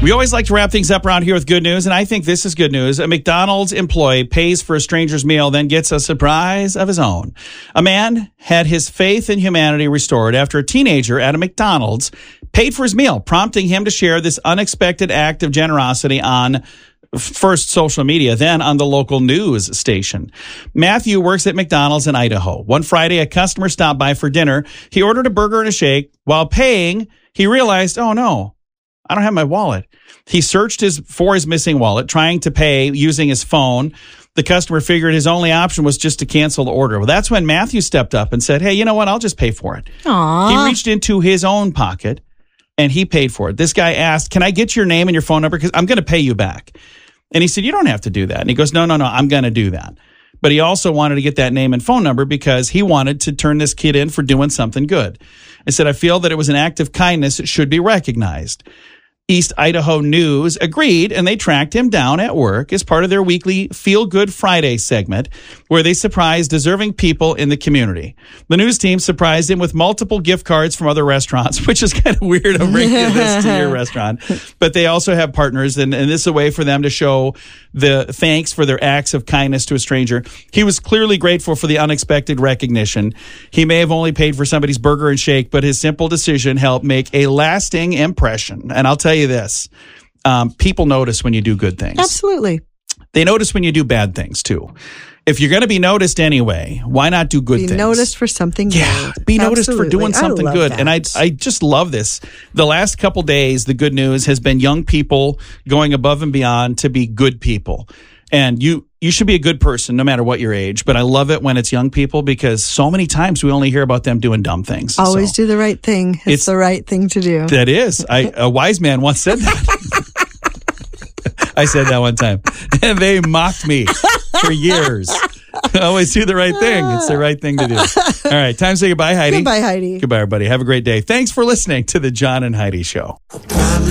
We always like to wrap things up around here with good news, and I think this is good news. A McDonald's employee pays for a stranger's meal, then gets a surprise of his own. A man had his faith in humanity restored after a teenager at a McDonald's paid for his meal, prompting him to share this unexpected act of generosity on first social media, then on the local news station. Matthew works at McDonald's in Idaho. One Friday, a customer stopped by for dinner. He ordered a burger and a shake. While paying, he realized, oh no, I don't have my wallet. He searched for his missing wallet, trying to pay using his phone. The customer figured his only option was just to cancel the order. Well, that's when Matthew stepped up and said, hey, you know what? I'll just pay for it. Aww. He reached into his own pocket and he paid for it. This guy asked, can I get your name and your phone number? Because I'm going to pay you back. And he said, you don't have to do that. And he goes, no, I'm going to do that. But he also wanted to get that name and phone number because he wanted to turn this kid in for doing something good. I said, I feel that it was an act of kindness. It should be recognized. East Idaho News agreed, and they tracked him down at work as part of their weekly Feel Good Friday segment, where they surprised deserving people in the community. The news team surprised him with multiple gift cards from other restaurants, which is kind of weird to bring this to your restaurant. But they also have partners, and this is a way for them to show the thanks for their acts of kindness to a stranger. He was clearly grateful for the unexpected recognition. He may have only paid for somebody's burger and shake, but his simple decision helped make a lasting impression. And I'll tell you this, people notice when you do good things. Absolutely. They notice when you do bad things too. If you're going to be noticed anyway, why not do good things? Be noticed for something good. Yeah, be noticed for doing something good. That. And I just love this. The last couple days, the good news has been young people going above and beyond to be good people. And you should be a good person no matter what your age. But I love it when it's young people because so many times we only hear about them doing dumb things. Always do the right thing. It's the right thing to do. That is. A wise man once said that. I said that one time. And they mocked me for years. Always do the right thing. It's the right thing to do. All right. Time to say goodbye, Heidi. Goodbye, Heidi. Goodbye, everybody. Have a great day. Thanks for listening to the John and Heidi Show.